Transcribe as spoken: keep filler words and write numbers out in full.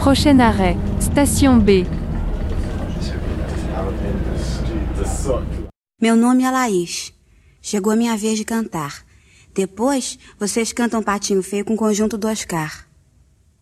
Prochain arrêt, station B. Meu nome é Laís. Chegou a minha vez de cantar. Depois, vocês cantam Patinho Feio com o conjunto do Oscar.